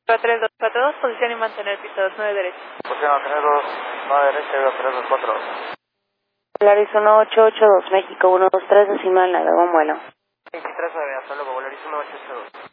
3242, posición y mantener piso 29 derecho. Posición mantener 29 derecho y 3224. Volaris 1882, México 123, decimal, navega un vuelo. 239, hasta luego, Volaris 1882.